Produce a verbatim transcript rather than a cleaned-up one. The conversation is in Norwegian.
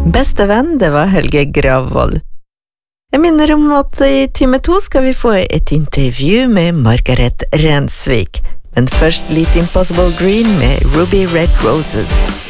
Beste venn, det var Helge Gravvoll. Jeg minner om at i time to skal vi få et intervju med Margaret Rensvik. Men først litt Impossible Green med Ruby Red Roses.